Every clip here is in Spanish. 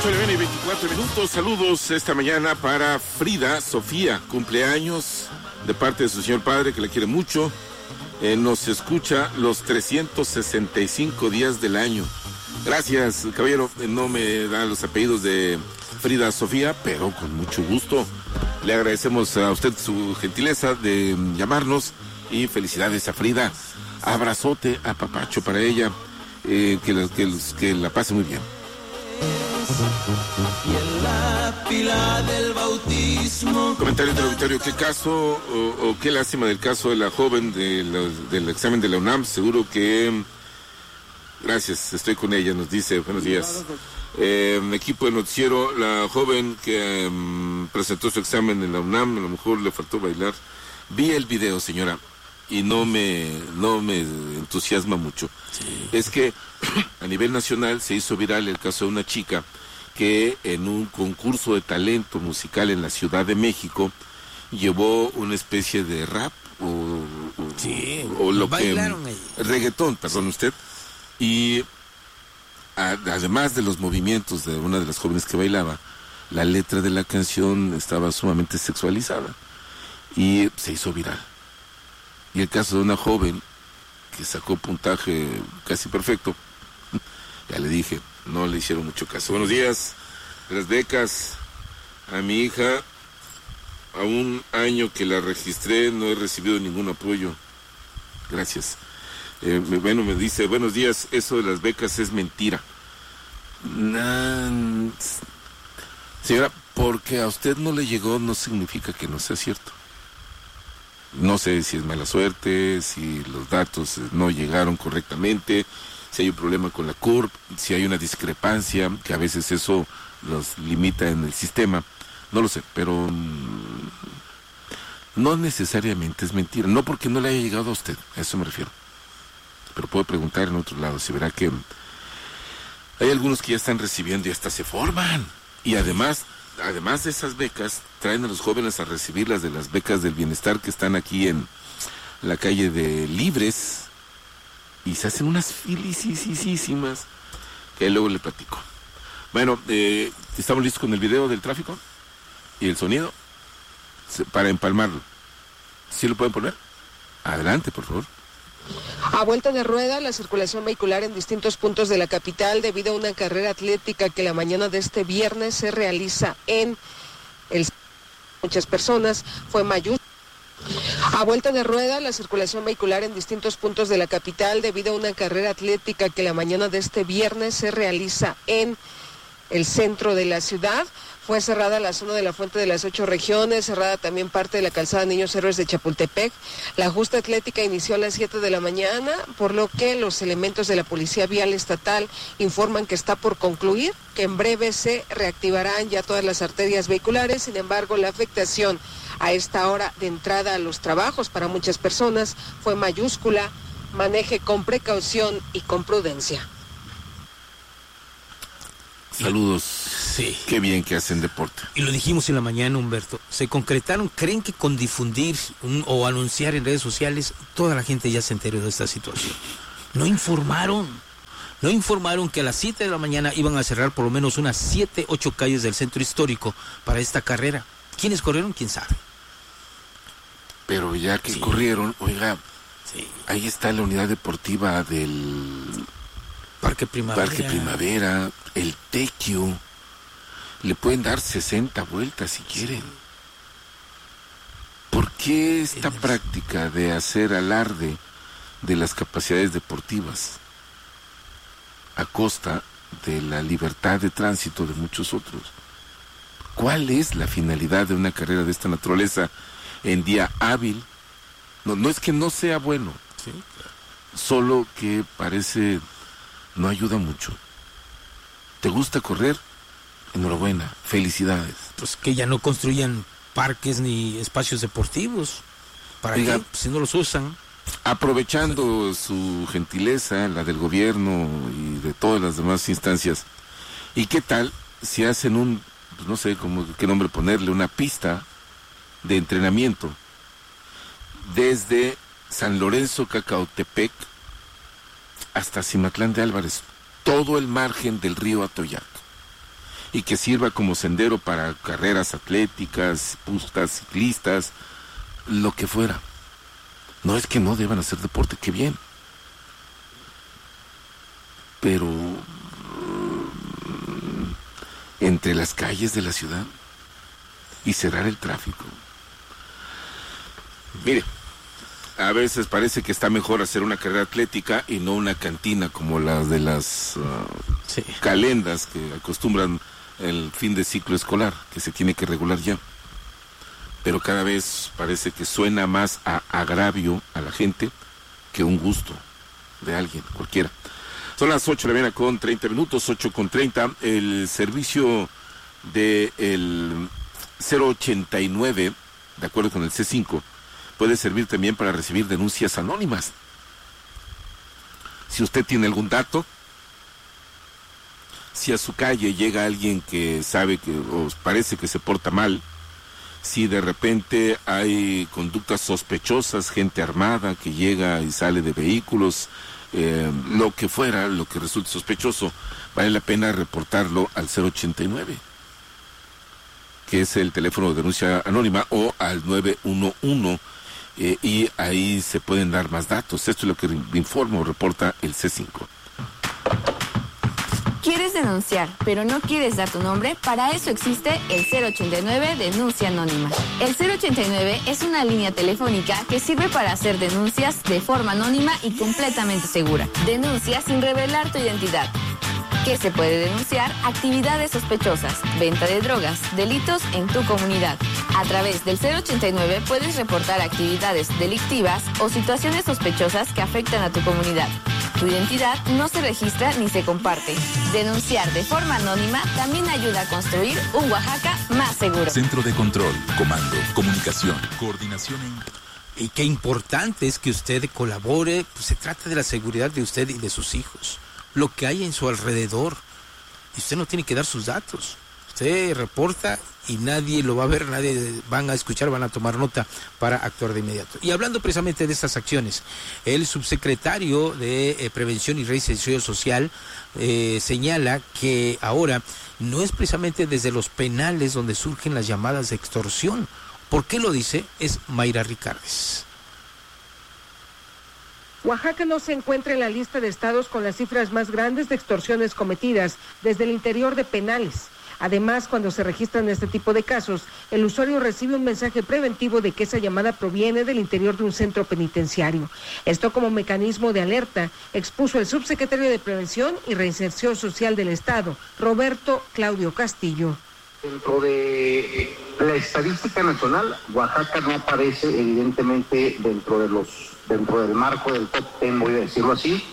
8:24 a.m. Saludos esta mañana para Frida Sofía, cumpleaños de parte de su señor padre, que la quiere mucho. Nos escucha los 365 días del año. Gracias, caballero. No me da los apellidos de Frida Sofía, pero con mucho gusto. Le agradecemos a usted su gentileza de llamarnos y felicidades a Frida. Abrazote, apapacho para ella. Que la pase muy bien. Y en la pila del bautismo. Comentario del auditorio: ¿qué caso o qué lástima del caso de la joven del examen de la UNAM? Seguro que... Gracias, estoy con ella, nos dice, buenos días. Equipo de noticiero, la joven que presentó su examen en la UNAM, a lo mejor le faltó bailar. Vi el video, señora, y no me entusiasma mucho. Sí. Es que a nivel nacional se hizo viral el caso de una chica que en un concurso de talento musical en la Ciudad de México llevó una especie de rap o lo que reggaetón, perdón, usted, y además de los movimientos de una de las jóvenes que bailaba, la letra de la canción estaba sumamente sexualizada y se hizo viral. Y el caso de una joven que sacó puntaje casi perfecto, ya le dije, no le hicieron mucho caso. Buenos días. Las becas a mi hija, a un año que la registré, no he recibido ningún apoyo. Gracias. Bueno, me dice, buenos días, eso de las becas es mentira. Señora, porque a usted no le llegó no significa que no sea cierto. No sé si es mala suerte, si los datos no llegaron correctamente, si hay un problema con la CURP, si hay una discrepancia, que a veces eso los limita en el sistema. No lo sé, pero no necesariamente es mentira. No porque no le haya llegado a usted, a eso me refiero. Pero puedo preguntar en otro lado, si verá que hay algunos que ya están recibiendo y hasta se forman. Y además de esas becas, traen a los jóvenes a recibir las de las becas del bienestar que están aquí en la calle de Libres, y se hacen unas felicísimas que luego le platico. Bueno, estamos listos con el video del tráfico y el sonido para empalmarlo. ¿Sí lo pueden poner? Adelante, por favor. A vuelta de rueda, la circulación vehicular en distintos puntos de la capital debido a una carrera atlética que la mañana de este viernes se realiza en el... Muchas personas, fue mayúscula. A vuelta de rueda, la circulación vehicular en distintos puntos de la capital debido a una carrera atlética que la mañana de este viernes se realiza en el centro de la ciudad. Fue cerrada la zona de la Fuente de las 8 Regiones, cerrada también parte de la calzada Niños Héroes de Chapultepec. La justa atlética inició a las 7 de la mañana, por lo que los elementos de la Policía Vial Estatal informan que está por concluir, que en breve se reactivarán ya todas las arterias vehiculares. Sin embargo, la afectación a esta hora de entrada a los trabajos para muchas personas fue mayúscula. Maneje con precaución y con prudencia. Saludos. Sí. Qué bien que hacen deporte. Y lo dijimos en la mañana, Humberto. Se concretaron, creen que con difundir o anunciar en redes sociales, toda la gente ya se enteró de esta situación. No informaron que a las 7 de la mañana iban a cerrar por lo menos unas 7, 8 calles del centro histórico para esta carrera. ¿Quiénes corrieron? ¿Quién sabe? Pero ya que corrieron, oiga, ahí está la unidad deportiva del Parque Primavera, el Tequio. Le pueden dar 60 vueltas si quieren. ¿Por qué esta práctica de hacer alarde de las capacidades deportivas a costa de la libertad de tránsito de muchos otros? ¿Cuál es la finalidad de una carrera de esta naturaleza en día hábil? No es que no sea bueno, sí, solo que parece no ayuda mucho. ¿Te gusta correr? Enhorabuena, felicidades. Pues que ya no construyan parques ni espacios deportivos. ¿Para qué? Si no los usan. Aprovechando su gentileza, la del gobierno y de todas las demás instancias. ¿Y qué tal si hacen pues no sé qué nombre ponerle, una pista de entrenamiento desde San Lorenzo, Cacautepec, hasta Cimatlán de Álvarez, todo el margen del río Atoyac? y que sirva como sendero para carreras atléticas, pistas ciclistas, lo que fuera. No es que no deban hacer deporte, qué bien. Pero entre las calles de la ciudad y cerrar el tráfico. Mire, a veces parece que está mejor hacer una carrera atlética y no una cantina como las de las calendas que acostumbran el fin de ciclo escolar, que se tiene que regular ya. Pero cada vez parece que suena más a agravio a la gente que un gusto de alguien, cualquiera. Son las 8 de la mañana con 30 minutos, 8:30. El servicio de el 089, de acuerdo con el C5, puede servir también para recibir denuncias anónimas. Si usted tiene algún dato, si a su calle llega alguien que sabe que o parece que se porta mal, si de repente hay conductas sospechosas, gente armada que llega y sale de vehículos, lo que fuera, lo que resulte sospechoso, vale la pena reportarlo al 089, que es el teléfono de denuncia anónima, o al 911, y ahí se pueden dar más datos. Esto es lo que informo, reporta el C5. ¿Quieres denunciar, pero no quieres dar tu nombre? Para eso existe el 089 Denuncia Anónima. El 089 es una línea telefónica que sirve para hacer denuncias de forma anónima y completamente segura. Denuncia sin revelar tu identidad. ¿Qué se puede denunciar? Actividades sospechosas, venta de drogas, delitos en tu comunidad. A través del 089 puedes reportar actividades delictivas o situaciones sospechosas que afectan a tu comunidad. Tu identidad no se registra ni se comparte. Denunciar de forma anónima también ayuda a construir un Oaxaca más seguro. Centro de Control, Comando, Comunicación, Coordinación Y qué importante es que usted colabore, pues se trata de la seguridad de usted y de sus hijos, lo que hay en su alrededor. Y usted no tiene que dar sus datos. Usted reporta y nadie lo va a ver, nadie van a escuchar, van a tomar nota para actuar de inmediato. Y hablando precisamente de estas acciones, el subsecretario de Prevención y Reinserción Social señala que ahora no es precisamente desde los penales donde surgen las llamadas de extorsión. ¿Por qué lo dice? Es Mayra Ricardes. Oaxaca no se encuentra en la lista de estados con las cifras más grandes de extorsiones cometidas desde el interior de penales. Además, cuando se registran este tipo de casos, el usuario recibe un mensaje preventivo de que esa llamada proviene del interior de un centro penitenciario. Esto como mecanismo de alerta, expuso el subsecretario de Prevención y Reinserción Social del Estado, Roberto Claudio Castillo. Dentro de la estadística nacional, Oaxaca no aparece evidentemente dentro del marco del top 10, voy a decirlo así.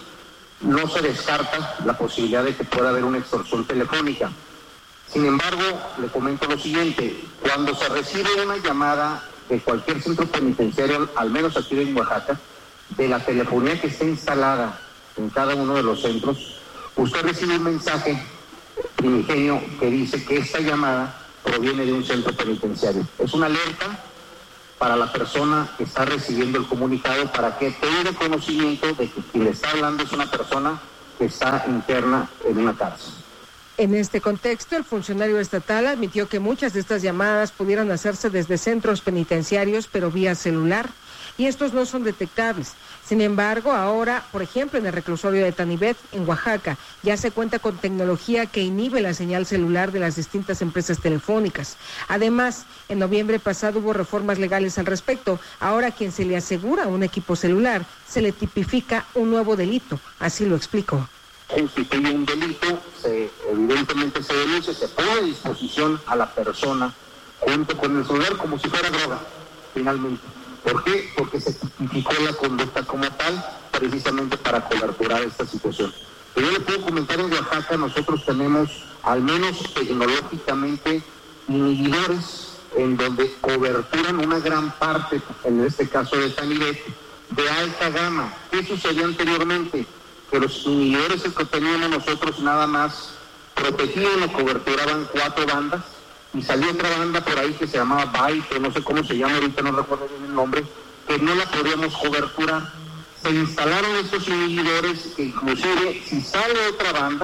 No se descarta la posibilidad de que pueda haber una extorsión telefónica. Sin embargo, le comento lo siguiente: cuando se recibe una llamada de cualquier centro penitenciario, al menos aquí en Oaxaca, de la telefonía que está instalada en cada uno de los centros, usted recibe un mensaje primigenio que dice que esta llamada proviene de un centro penitenciario. Es una alerta para la persona que está recibiendo el comunicado, para que tenga conocimiento de que quien le está hablando es una persona que está interna en una cárcel. En este contexto, el funcionario estatal admitió que muchas de estas llamadas pudieran hacerse desde centros penitenciarios, pero vía celular, y estos no son detectables. Sin embargo, ahora, por ejemplo, en el reclusorio de Tanibet, en Oaxaca, ya se cuenta con tecnología que inhibe la señal celular de las distintas empresas telefónicas. Además, en noviembre pasado hubo reformas legales al respecto. Ahora, quien se le asegura un equipo celular, se le tipifica un nuevo delito. Así lo explicó. Constituye un delito, evidentemente se denuncia, se pone a disposición a la persona junto con el celular como si fuera droga, finalmente. ¿Por qué? Porque se tipificó la conducta como tal, precisamente para coberturar esta situación. Pero yo le puedo comentar, en Oaxaca nosotros tenemos, al menos tecnológicamente, inhibidores en donde coberturan una gran parte, en este caso de Tanibet, de alta gama. ¿Qué sucedió anteriormente? Que los inhibidores que teníamos nosotros nada más protegían o coberturaban 4 bandas, y salió otra banda por ahí que se llamaba Byte, no sé cómo se llama, ahorita no recuerdo bien el nombre, que no la podíamos coberturar. Se instalaron estos inhibidores que inclusive si sale otra banda,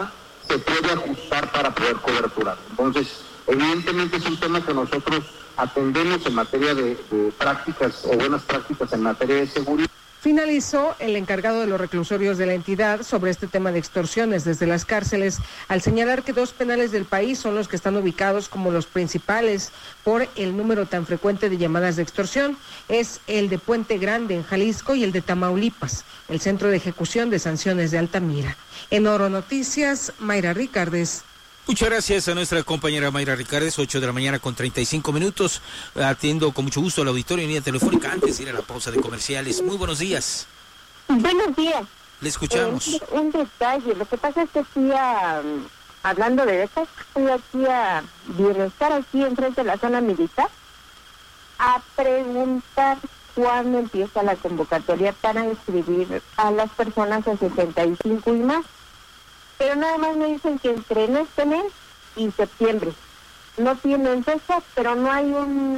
se puede ajustar para poder coberturar. Entonces, evidentemente es un tema que nosotros atendemos en materia de prácticas o buenas prácticas en materia de seguridad. Finalizó el encargado de los reclusorios de la entidad sobre este tema de extorsiones desde las cárceles, al señalar que 2 penales del país son los que están ubicados como los principales por el número tan frecuente de llamadas de extorsión. Es el de Puente Grande en Jalisco y el de Tamaulipas, el centro de ejecución de sanciones de Altamira. En Oro Noticias, Mayra Ricardes. Muchas gracias a nuestra compañera Mayra Ricardes, 8 de la mañana con 35 minutos. Atiendo con mucho gusto al auditorio en línea telefónica antes de ir a la pausa de comerciales. Muy buenos días. Buenos días. Le escuchamos. Un detalle, lo que pasa es que fui hablando de eso, fui aquí a Bienestar, aquí enfrente de la zona militar, a preguntar cuándo empieza la convocatoria para inscribir a las personas de 65 y más. Pero nada más me dicen que entre este mes y septiembre. No tienen fecha, pero no hay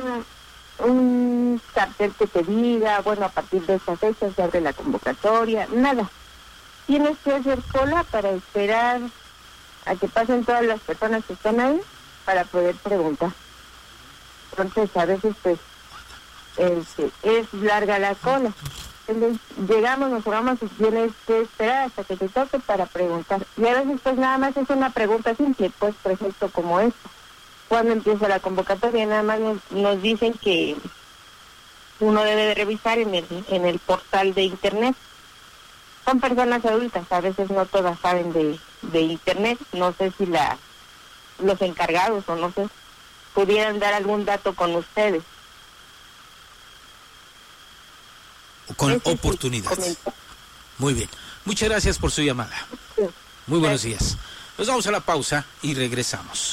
un cartel que te diga, bueno, a partir de esa fecha se abre la convocatoria, nada. Tienes que hacer cola para esperar a que pasen todas las personas que están ahí para poder preguntar. Entonces, a veces, pues, es larga la cola. Entonces, llegamos, nos formamos y tienes que esperar hasta que te toque para preguntar. Y a veces, pues, nada más es una pregunta simple, pues, por ejemplo, como esta. ¿Cuándo empieza la convocatoria? Nada más nos dicen que uno debe de revisar en el portal de Internet. Son personas adultas, a veces no todas saben de Internet. No sé si los encargados o no sé, pudieran dar algún dato con ustedes. Con oportunidad. Muy bien. Muchas gracias por su llamada. Muy buenos días. Nos vamos a la pausa y regresamos.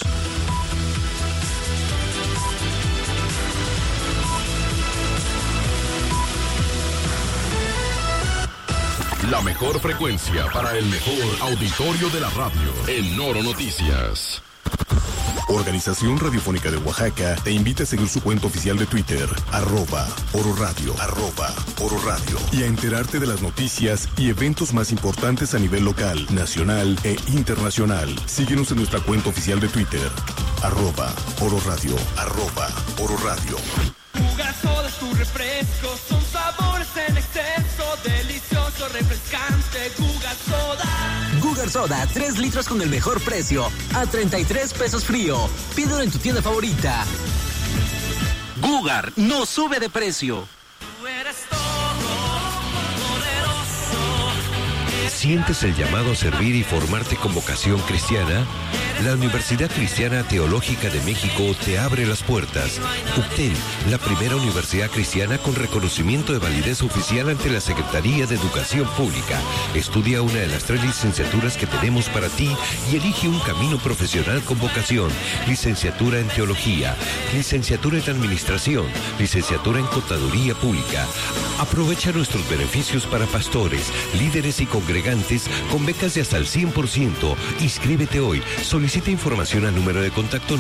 La mejor frecuencia para el mejor auditorio de la radio. En Oro Noticias. Organización Radiofónica de Oaxaca te invita a seguir su cuenta oficial de Twitter, @Oro Radio, @Oro Radio, y a enterarte de las noticias y eventos más importantes a nivel local, nacional e internacional. Síguenos en nuestra cuenta oficial de Twitter, @Oro Radio, @Oro Radio. Jugazo de tu refresco, son sabores en exceso, delicioso, refrescante, Gugar Soda. Gugar Soda, 3 litros con el mejor precio, a 33 pesos frío. Pídelo en tu tienda favorita. Gugar no sube de precio. Tú eres todo poderoso. ¿Sientes el llamado a servir y formarte con vocación cristiana? La Universidad Cristiana Teológica de México te abre las puertas. UCTEM, la primera universidad cristiana con reconocimiento de validez oficial ante la Secretaría de Educación Pública. Estudia una de las 3 licenciaturas que tenemos para ti y elige un camino profesional con vocación. Licenciatura en Teología, licenciatura en Administración, licenciatura en Contaduría Pública. Aprovecha nuestros beneficios para pastores, líderes y congregantes con becas de hasta el 100%. Inscríbete hoy. Solicita información al número de contacto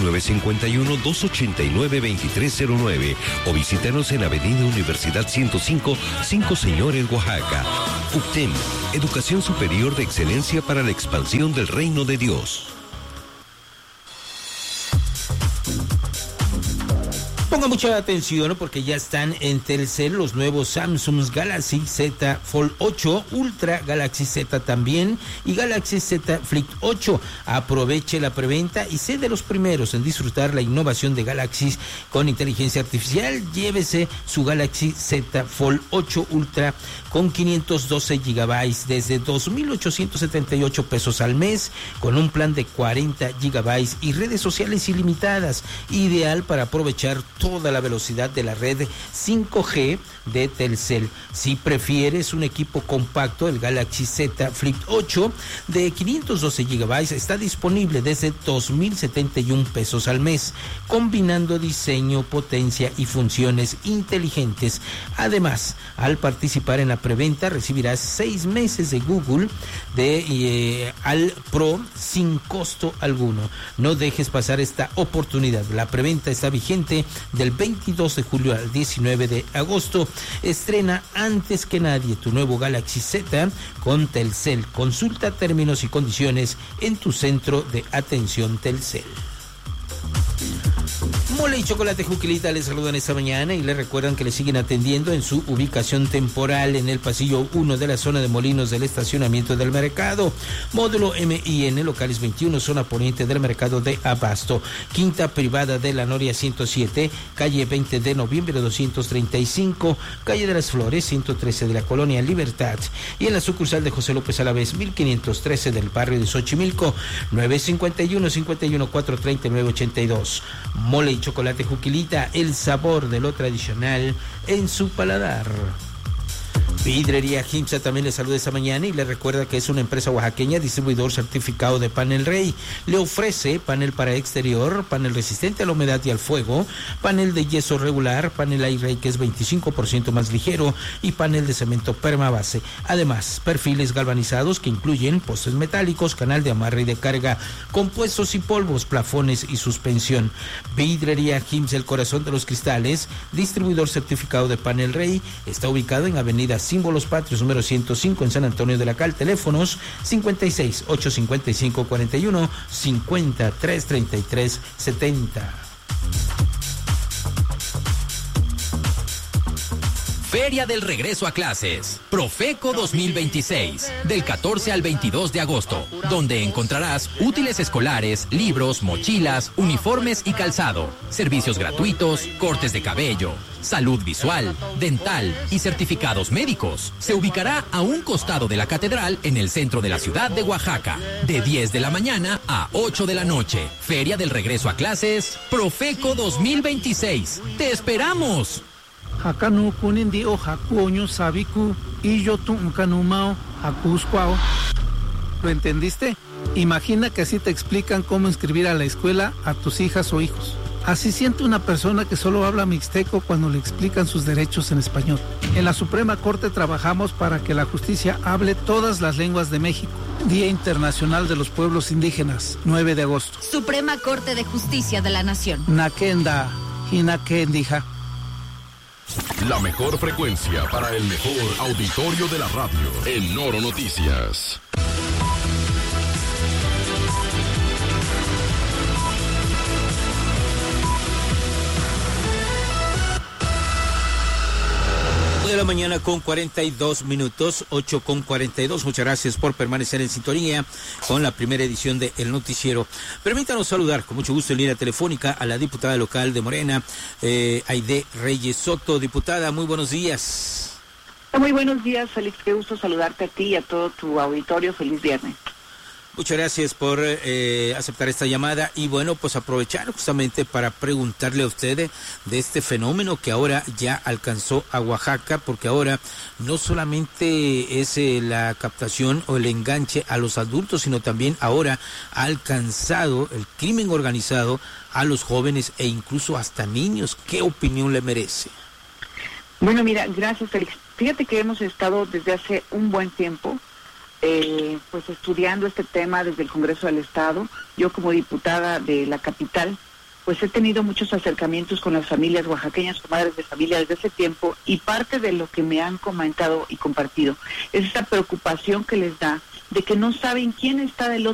951-289-2309 o visítanos en Avenida Universidad 105, 5 Señores, Oaxaca. UCTEM, Educación Superior de Excelencia para la expansión del Reino de Dios. Ponga mucha atención porque ya están en Telcel los nuevos Samsung Galaxy Z Fold 8, Ultra Galaxy Z también y Galaxy Z Flip 8. Aproveche la preventa y sé de los primeros en disfrutar la innovación de Galaxy con inteligencia artificial. Llévese su Galaxy Z Fold 8 Ultra con 512 gigabytes desde 2,878 pesos al mes con un plan de 40 gigabytes y redes sociales ilimitadas, ideal para aprovechar toda la velocidad de la red 5G de Telcel. Si prefieres un equipo compacto, el Galaxy Z Flip 8 de 512 gigabytes está disponible desde 2,071 pesos al mes, combinando diseño, potencia y funciones inteligentes. Además, al participar en la preventa recibirás 6 meses de Google al Pro sin costo alguno. No dejes pasar esta oportunidad. La preventa está vigente del del 22 de julio al 19 de agosto. Estrena antes que nadie tu nuevo Galaxy Z con Telcel. Consulta términos y condiciones en tu centro de atención Telcel. Mole y Chocolate Juquilita les saludan esta mañana y les recuerdan que les siguen atendiendo en su ubicación temporal en el pasillo 1 de la zona de Molinos del estacionamiento del mercado. Módulo MIN, locales 21, zona poniente del mercado de Abasto. Quinta privada de la Noria 107, calle 20 de noviembre 235, calle de las Flores 113 de la Colonia Libertad. Y en la sucursal de José López Alavés 1513 del barrio de Xochimilco, 951-514-3982. Mole y Chocolate Juquilita, el sabor de lo tradicional en su paladar. Vidrería Jimsa también le saluda esta mañana y le recuerda que es una empresa oaxaqueña, distribuidor certificado de Panel Rey. Le ofrece panel para exterior, panel resistente a la humedad y al fuego, panel de yeso regular, panel Airray que es 25% más ligero y panel de cemento permabase. Además, perfiles galvanizados que incluyen postes metálicos, canal de amarre y de carga, compuestos y polvos, plafones y suspensión. Vidrería Jimsa, el corazón de los cristales, distribuidor certificado de Panel Rey, está ubicado en Avenida Símbolos Patrios número 105 en San Antonio de la Cal. Teléfonos 56 855 41 53 33 70. Feria del Regreso a Clases, Profeco 2026, del 14 al 22 de agosto, donde encontrarás útiles escolares, libros, mochilas, uniformes y calzado, servicios gratuitos, cortes de cabello, salud visual, dental y certificados médicos. Se ubicará a un costado de la catedral en el centro de la ciudad de Oaxaca, de 10 de la mañana a 8 de la noche. Feria del Regreso a Clases, Profeco 2026. ¡Te esperamos! Hakanu kunindi o hakuoño sabiku y yo tu kanumao hakusquao. ¿Lo entendiste? Imagina que así te explican cómo inscribir a la escuela a tus hijas o hijos. Así siente una persona que solo habla mixteco cuando le explican sus derechos en español. En la Suprema Corte trabajamos para que la justicia hable todas las lenguas de México. Día Internacional de los Pueblos Indígenas, 9 de agosto. Suprema Corte de Justicia de la Nación. Nakenda, Hinakendija. La mejor frecuencia para el mejor auditorio de la radio en Noro Noticias. De la mañana con 42 minutos, 8:42. Muchas gracias por permanecer en sintonía con la primera edición de El Noticiero. Permítanos saludar con mucho gusto en línea telefónica a la diputada local de Morena, Aide Reyes Soto. Diputada, muy buenos días. Muy buenos días, Félix. Qué gusto saludarte a ti y a todo tu auditorio. Feliz viernes. Muchas gracias por aceptar esta llamada y bueno, pues aprovechar justamente para preguntarle a usted de este fenómeno que ahora ya alcanzó a Oaxaca, porque ahora no solamente es la captación o el enganche a los adultos, sino también ahora ha alcanzado el crimen organizado a los jóvenes e incluso hasta niños. ¿Qué opinión le merece? Bueno, mira, gracias, Félix. Fíjate que hemos estado desde hace un buen tiempo pues estudiando este tema desde el Congreso del Estado. Yo como diputada de la capital, pues he tenido muchos acercamientos con las familias oaxaqueñas, con madres de familia desde ese tiempo, y parte de lo que me han comentado y compartido es esta preocupación que les da de que no saben quién está del